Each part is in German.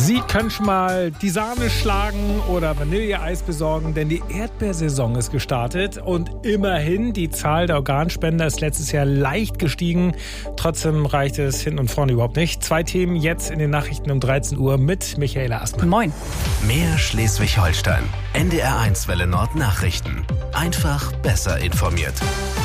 Sie können schon mal die Sahne schlagen oder Vanilleeis besorgen, denn die Erdbeersaison ist gestartet und immerhin die Zahl der Organspender ist letztes Jahr leicht gestiegen. Trotzdem reicht es hinten und vorne überhaupt nicht. 2 Themen jetzt in den Nachrichten um 13 Uhr mit Michaela Assmann. Moin. Mehr Schleswig-Holstein. NDR1 Welle Nord Nachrichten. Einfach besser informiert.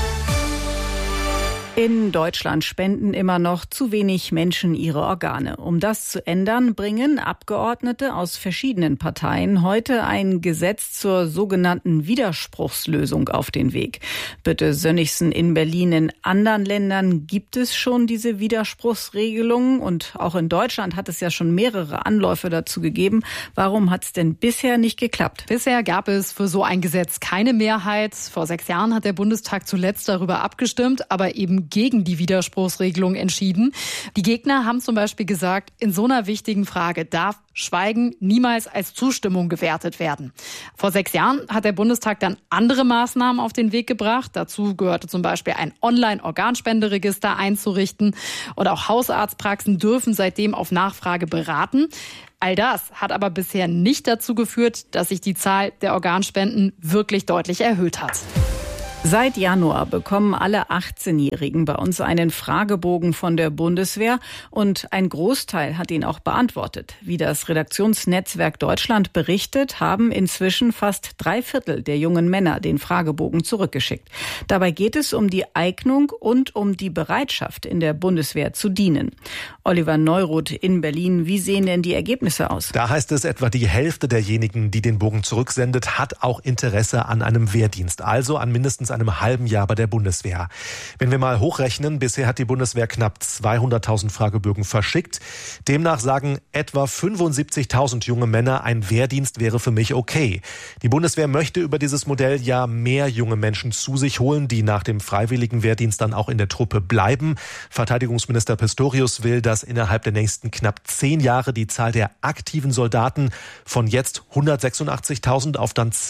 In Deutschland spenden immer noch zu wenig Menschen ihre Organe. Um das zu ändern, bringen Abgeordnete aus verschiedenen Parteien heute ein Gesetz zur sogenannten Widerspruchslösung auf den Weg. Bitte Sönnigsen in Berlin, in anderen Ländern gibt es schon diese Widerspruchsregelungen und auch in Deutschland hat es ja schon mehrere Anläufe dazu gegeben. Warum hat es denn bisher nicht geklappt? Bisher gab es für so ein Gesetz keine Mehrheit. Vor 6 Jahren hat der Bundestag zuletzt darüber abgestimmt, aber eben gegen die Widerspruchsregelung entschieden. Die Gegner haben zum Beispiel gesagt, in so einer wichtigen Frage darf Schweigen niemals als Zustimmung gewertet werden. Vor 6 Jahren hat der Bundestag dann andere Maßnahmen auf den Weg gebracht. Dazu gehörte zum Beispiel ein Online-Organspenderegister einzurichten und auch Hausarztpraxen dürfen seitdem auf Nachfrage beraten. All das hat aber bisher nicht dazu geführt, dass sich die Zahl der Organspenden wirklich deutlich erhöht hat. Seit Januar bekommen alle 18-Jährigen bei uns einen Fragebogen von der Bundeswehr und ein Großteil hat ihn auch beantwortet. Wie das Redaktionsnetzwerk Deutschland berichtet, haben inzwischen fast 3/4 der jungen Männer den Fragebogen zurückgeschickt. Dabei geht es um die Eignung und um die Bereitschaft, in der Bundeswehr zu dienen. Oliver Neuroth in Berlin, wie sehen denn die Ergebnisse aus? Da heißt es, etwa die Hälfte derjenigen, die den Bogen zurücksendet, hat auch Interesse an einem Wehrdienst, also an mindestens einem halben Jahr bei der Bundeswehr. Wenn wir mal hochrechnen, bisher hat die Bundeswehr knapp 200.000 Fragebögen verschickt. Demnach sagen etwa 75.000 junge Männer, ein Wehrdienst wäre für mich okay. Die Bundeswehr möchte über dieses Modell ja mehr junge Menschen zu sich holen, die nach dem freiwilligen Wehrdienst dann auch in der Truppe bleiben. Verteidigungsminister Pistorius will, dass innerhalb der nächsten knapp 10 Jahre die Zahl der aktiven Soldaten von jetzt 186.000 auf dann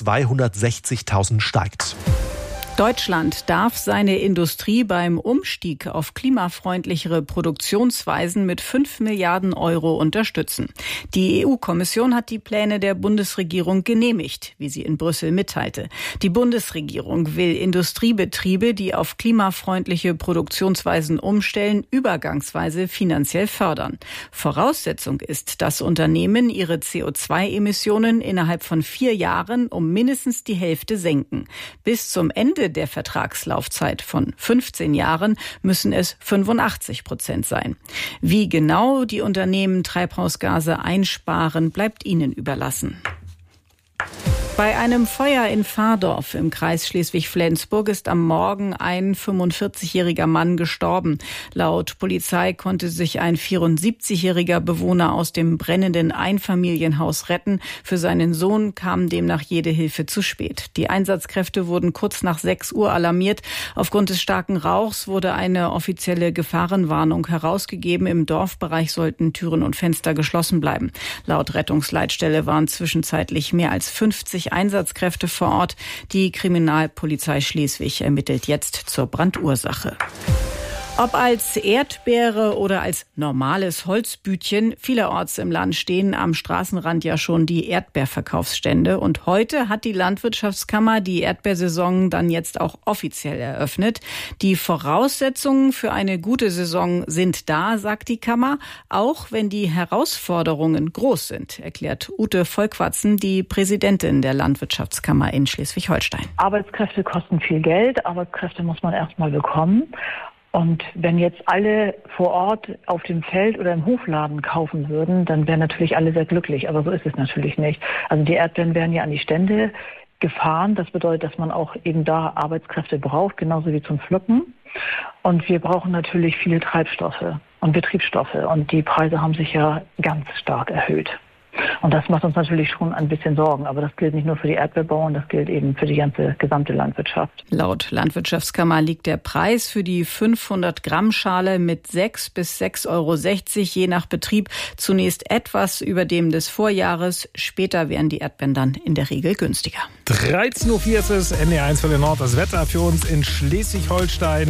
260.000 steigt. Deutschland darf seine Industrie beim Umstieg auf klimafreundlichere Produktionsweisen mit 5 Milliarden Euro unterstützen. Die EU-Kommission hat die Pläne der Bundesregierung genehmigt, wie sie in Brüssel mitteilte. Die Bundesregierung will Industriebetriebe, die auf klimafreundliche Produktionsweisen umstellen, übergangsweise finanziell fördern. Voraussetzung ist, dass Unternehmen ihre CO2-Emissionen innerhalb von 4 Jahren um mindestens die Hälfte senken. Bis zum Ende der Vertragslaufzeit von 15 Jahren müssen es 85% sein. Wie genau die Unternehmen Treibhausgase einsparen, bleibt ihnen überlassen. Bei einem Feuer in Fahrdorf im Kreis Schleswig-Flensburg ist am Morgen ein 45-jähriger Mann gestorben. Laut Polizei konnte sich ein 74-jähriger Bewohner aus dem brennenden Einfamilienhaus retten. Für seinen Sohn kam demnach jede Hilfe zu spät. Die Einsatzkräfte wurden kurz nach 6 Uhr alarmiert. Aufgrund des starken Rauchs wurde eine offizielle Gefahrenwarnung herausgegeben. Im Dorfbereich sollten Türen und Fenster geschlossen bleiben. Laut Rettungsleitstelle waren zwischenzeitlich mehr als 50 Einsatzkräfte vor Ort. Die Kriminalpolizei Schleswig ermittelt jetzt zur Brandursache. Ob als Erdbeere oder als normales Holzbütchen, vielerorts im Land stehen am Straßenrand ja schon die Erdbeerverkaufsstände. Und heute hat die Landwirtschaftskammer die Erdbeersaison dann jetzt auch offiziell eröffnet. Die Voraussetzungen für eine gute Saison sind da, sagt die Kammer, auch wenn die Herausforderungen groß sind, erklärt Ute Volkwatzen, die Präsidentin der Landwirtschaftskammer in Schleswig-Holstein. Arbeitskräfte kosten viel Geld, Arbeitskräfte muss man erstmal bekommen. Und wenn jetzt alle vor Ort auf dem Feld oder im Hofladen kaufen würden, dann wären natürlich alle sehr glücklich. Aber so ist es natürlich nicht. Also die Erdbeeren werden ja an die Stände gefahren. Das bedeutet, dass man auch eben da Arbeitskräfte braucht, genauso wie zum Pflücken. Und wir brauchen natürlich viele Treibstoffe und Betriebsstoffe. Und die Preise haben sich ja ganz stark erhöht. Und das macht uns natürlich schon ein bisschen Sorgen. Aber das gilt nicht nur für die Erdbeerbauern, das gilt eben für die gesamte Landwirtschaft. Laut Landwirtschaftskammer liegt der Preis für die 500-Gramm-Schale mit 6 bis 6,60 Euro je nach Betrieb zunächst etwas über dem des Vorjahres. Später wären die Erdbeeren dann in der Regel günstiger. 13.04 Uhr ist es, NDR1 für den Nord. Das Wetter für uns in Schleswig-Holstein.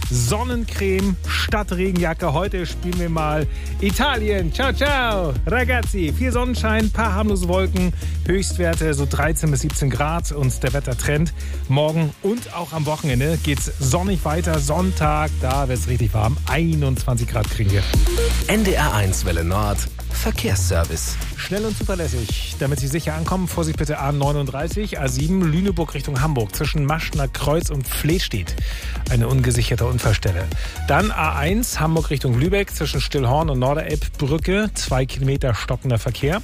Sonnencreme statt Regenjacke. Heute spielen wir mal Italien. Ciao, ciao, ragazzi. Viel Sonnenschein, paar harmlose Wolken, Höchstwerte so 13 bis 17 Grad und der Wettertrend. Morgen und auch am Wochenende geht's sonnig weiter. Sonntag, da wird's richtig warm. 21 Grad kriegen wir. NDR1 Welle Nord. Verkehrsservice. Schnell und zuverlässig, damit Sie sicher ankommen. Vorsicht bitte A39, A7, Lüneburg Richtung Hamburg. Zwischen Maschner Kreuz und Flehstedt. Eine ungesicherte Unfallstelle. Dann A1, Hamburg Richtung Lübeck. Zwischen Stillhorn und Norderelbbrücke. 2 Kilometer stockender Verkehr.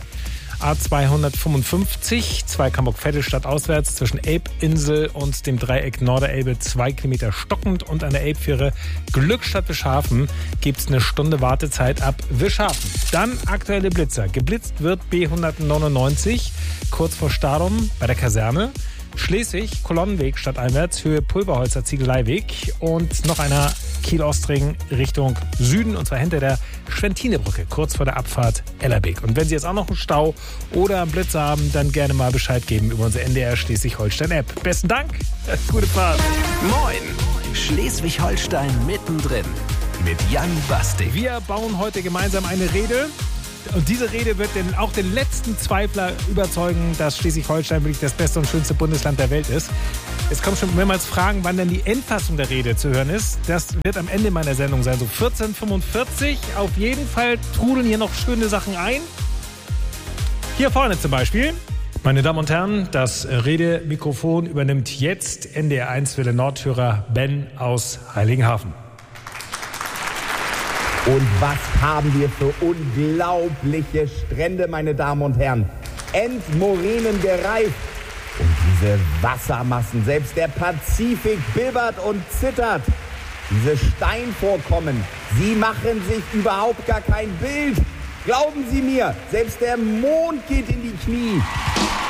A255, Zweig-Hamburg-Vettelstadt auswärts zwischen Elbinsel und dem Dreieck Norderelbe 2 Kilometer stockend und an der Elbfähre Glückstadt-Wischhafen gibt es eine Stunde Wartezeit ab Wischhafen. Dann aktuelle Blitzer. Geblitzt wird B199 kurz vor Starum bei der Kaserne. Schleswig, Kolonnenweg stadteinwärts, Höhe Pulverholzer Ziegeleiweg und noch einer Kiel-Ostring Richtung Süden und zwar hinter der Schwentinebrücke, kurz vor der Abfahrt Ellerbeek. Und wenn Sie jetzt auch noch einen Stau oder einen Blitz haben, dann gerne mal Bescheid geben über unsere NDR Schleswig-Holstein-App. Besten Dank, gute Fahrt. Moin, Schleswig-Holstein mittendrin mit Jan Bastik. Wir bauen heute gemeinsam eine Rede. Und diese Rede wird auch den letzten Zweifler überzeugen, dass Schleswig-Holstein wirklich das beste und schönste Bundesland der Welt ist. Es kommen schon mehrmals Fragen, wann denn die Endfassung der Rede zu hören ist. Das wird am Ende meiner Sendung sein, so 14:45. Auf jeden Fall trudeln hier noch schöne Sachen ein. Hier vorne zum Beispiel. Meine Damen und Herren, das Redemikrofon übernimmt jetzt NDR1 Welle Nordhörer Ben aus Heiligenhafen. Und was haben wir für unglaubliche Strände, meine Damen und Herren. Endmoränen gereift. Und diese Wassermassen, selbst der Pazifik bibbert und zittert. Diese Steinvorkommen, sie machen sich überhaupt gar kein Bild. Glauben Sie mir, selbst der Mond geht in die Knie.